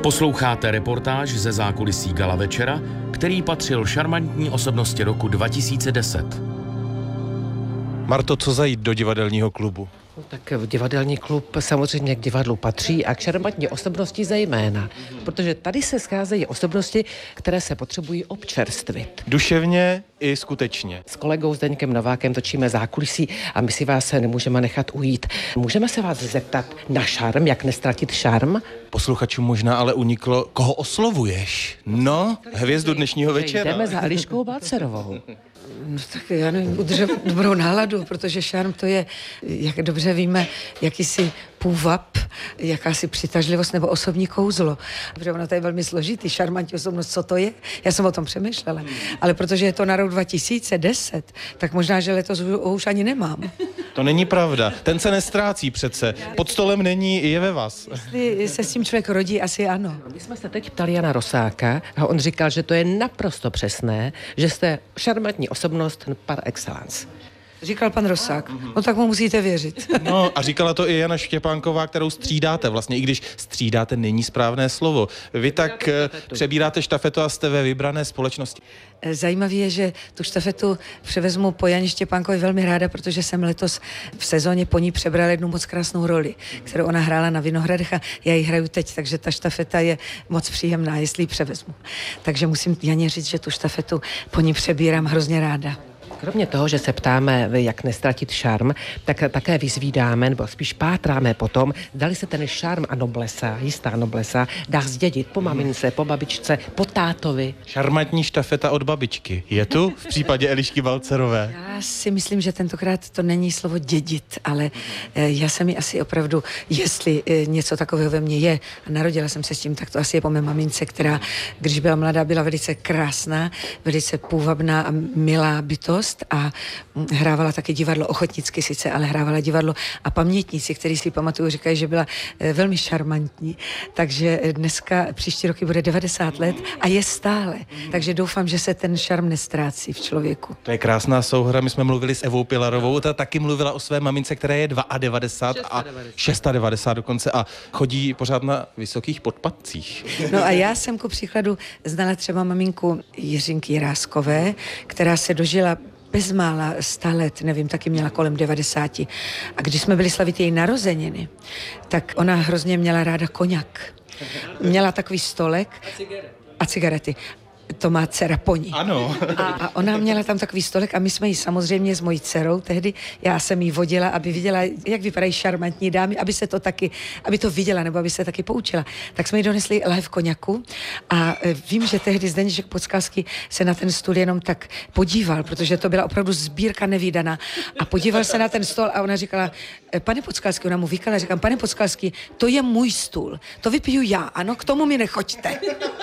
Posloucháte reportáž ze zákulisí Gala večera, který patřil šarmantní osobnosti roku 2010. Marto, co zajít do divadelního klubu? Tak divadelní klub samozřejmě k divadlu patří a k šarmantní osobnosti zejména, protože tady se scházejí osobnosti, které se potřebují občerstvit. Duševně i skutečně. S kolegou Zdeňkem Novákem točíme zákulisí a my si vás nemůžeme nechat ujít. Můžeme se vás zeptat na šarm, jak nestratit šarm? Posluchačům možná ale uniklo, koho oslovuješ? No, hvězdu dnešního večera. Jdeme za Eliškou Balcerovou. No tak já nevím, udržím dobrou náladu, protože šarm to je, jak dobře víme, jakýsi půvab, jakási přitažlivost nebo osobní kouzlo. Protože ono to je velmi složitý, šarmantní osobnost, co to je? Já jsem o tom přemýšlela. Ale protože je to na rok 2010, tak možná, že letos už ani nemám. To není pravda. Ten se nestrácí přece. Pod stolem není, je ve vás. Jestli se s tím člověk rodí, asi ano. My jsme se teď ptali Jana Rosáka a on říkal, že to je naprosto přesné, že jste šarmantní osobnost par excellence. Říkal pan Rosák. No tak mu musíte věřit. No a říkala to i Jana Štěpánková, kterou střídáte vlastně, i když střídáte není správné slovo. Vy tak přebíráte štafetu a jste ve vybrané společnosti. Zajímavé je, že tu štafetu převezmu po Janě Štěpánkové velmi ráda, protože jsem letos v sezóně po ní přebral jednu moc krásnou roli, kterou ona hrála na Vinohradech a já ji hraju teď, takže ta štafeta je moc příjemná, jestli ji převezmu. Takže musím Janě říct, že tu štafetu po ní přebírám hrozně ráda. Kromě toho, že se ptáme, jak nestratit šarm, tak také vyzvídáme, nebo spíš pátráme potom, zdali se ten šarm a noblesa, jistá noblesa, dá zdědit po mamince, po babičce, po tátovi. Šarmantní štafeta od babičky. Je tu v případě Elišky Balcerové? Já si myslím, že tentokrát to není slovo dědit, ale já jsem mi asi opravdu, jestli něco takového ve mně je, a narodila jsem se s tím, tak to asi je po mé mamince, která, když byla mladá, byla velice krásná, velice půvabná a milá bytost a hrávala taky divadlo, ochotnicky sice, ale hrávala divadlo a pamětníci, kteří si pamatuju, říkají, že byla velmi šarmantní, takže dneska příští roky bude 90 let a je stále, takže doufám, že se ten šarm nestrácí v člověku. To je krásná souhra, my jsme mluvili s Evou Pilarovou, ta taky mluvila o své mamince, která je 92 a 96 dokonce a chodí pořád na vysokých podpatcích. No a já jsem ku příkladu znala třeba maminku Jiřinky Jiráskové, která se dožila bezmála 100 let, nevím, taky měla kolem 90. A když jsme byli slavit její narozeniny, tak ona hrozně měla ráda koňak. Měla takový stolek a cigarety. To má dcera po ní. Ano. A ona měla tam takový stolek a my jsme ji samozřejmě s mojí dcerou tehdy, já jsem jí vodila, aby viděla, jak vypadají šarmantní dámy, aby to viděla, nebo aby se taky poučila. Tak jsme jí donesli lahev koňaku a vím, že tehdy Zdeněk Podskalský se na ten stůl jenom tak podíval, protože to byla opravdu sbírka nevídaná a podíval se na ten stůl a ona říkala, pane Podskalský, ona mu vykala, říkám, pane Podskalský, to je můj stůl, to vypiju já, ano, k tomu mi nechoďte.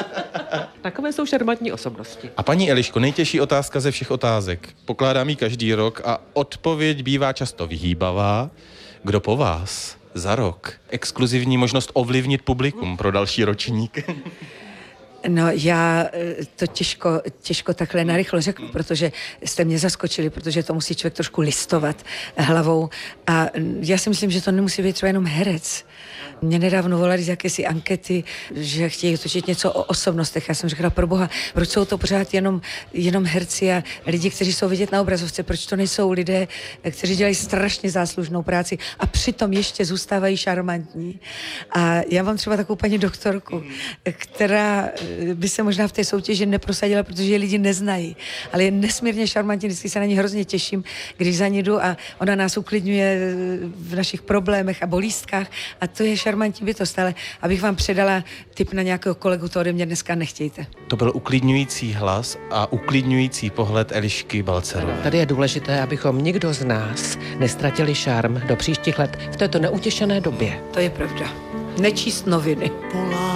Takové jsou šarmantní osobnosti. A paní Eliško, nejtěžší otázka ze všech otázek. Pokládám ji každý rok a odpověď bývá často vyhýbavá. Kdo po vás za rok? Exkluzivní možnost ovlivnit publikum pro další ročník. No já to těžko takhle narychlo řeknu, protože jste mě zaskočili, protože to musí člověk trošku listovat hlavou a já si myslím, že to nemusí být třeba jenom herec. Mě nedávno volali z jakési ankety, že chtějí točit něco o osobnostech. Já jsem řekla, proboha, proč jsou to pořád jenom herci a lidi, kteří jsou vidět na obrazovce, proč to nejsou lidé, kteří dělají strašně záslužnou práci a přitom ještě zůstávají šarmantní. A já mám třeba takovou paní doktorku, která by se možná v té soutěži neprosadila, protože je lidi neznají, ale je nesmírně šarmantní, vždycky se na ní hrozně těším, když za ní jdu a ona nás uklidňuje v našich problémech a bolístkách a to je šarmantní bytost, ale abych vám předala tip na nějakého kolegu, to ode mě dneska nechtějte. To byl uklidňující hlas a uklidňující pohled Elišky Balcerové. Tady je důležité, abychom nikdo z nás nestratili šarm do příštích let v této neutěšené době. To je pravda. Nečíst noviny.